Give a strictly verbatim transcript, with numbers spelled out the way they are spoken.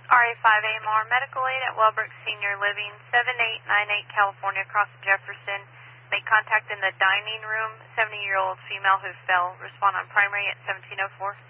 R A five A M R, medical aid at Wellbrook Senior Living, seven eight nine eight California, across Jefferson. Make contact in the dining room, seventy-year-old female who fell. Respond on primary at seventeen oh four.